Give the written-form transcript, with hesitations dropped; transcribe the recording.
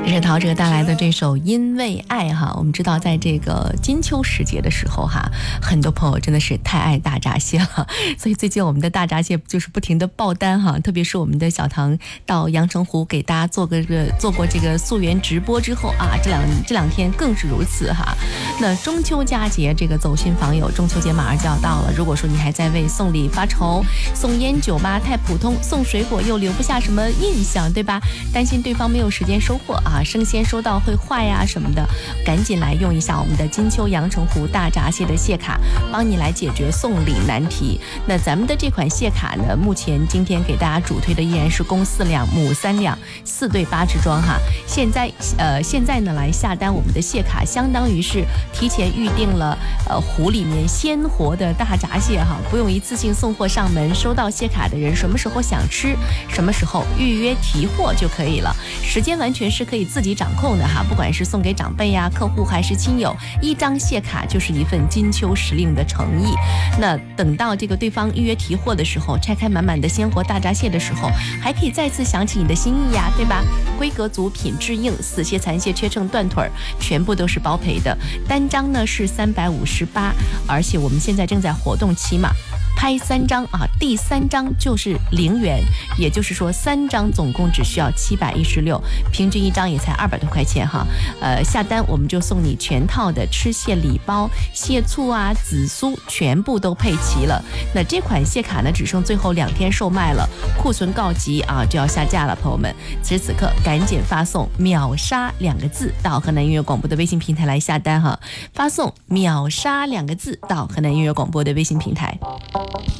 这是陶喆带来的这首《因为爱》哈。我们知道，在这个金秋时节的时候哈，很多朋友真的是太爱大闸蟹了，所以最近我们的大闸蟹就是不停的爆单哈。特别是我们的小唐到阳澄湖给大家做过这个溯源直播之后啊，这两天更是如此哈。那中秋佳节这个走亲访友，中秋节马上就要到了。如果说你还在为送礼发愁，送烟酒吧太普通，送水果又留不下什么印象，对吧？担心对方没有时间收货啊，生鲜收到会坏呀什么的，赶紧来用一下我们的金秋阳澄湖大闸蟹的蟹卡，帮你来解决送礼难题。那咱们的这款蟹卡呢，目前今天给大家主推的依然是公4两母3两4对8只装哈。现在呢来下单我们的蟹卡，相当于是提前预定了湖里面鲜活的大闸蟹哈，不用一次性送货上门，收到蟹卡的人什么时候想吃，什么时候预约提货就可以了，时间完全是可以自己掌控的哈。不管是送给长辈呀、客户还是亲友，一张蟹卡就是一份金秋时令的诚意。那等到这个对方预约提货的时候，拆开满满的鲜活大闸蟹的时候，还可以再次想起你的心意呀，对吧？规格足，品质硬，死蟹、残蟹、缺秤、断腿全部都是包赔的。单张呢是358，而且我们现在正在活动期嘛。拍3张啊，第3张就是0元，也就是说3张总共只需要716，平均一张也才200多块钱哈。下单我们就送你全套的吃蟹礼包，蟹醋啊、紫苏全部都配齐了。那这款蟹卡呢，只剩最后2天售卖了，库存告急啊，就要下架了，朋友们。此时此刻赶紧发送秒杀2个字到河南音乐广播的微信平台来下单哈，发送秒杀2个字到河南音乐广播的微信平台。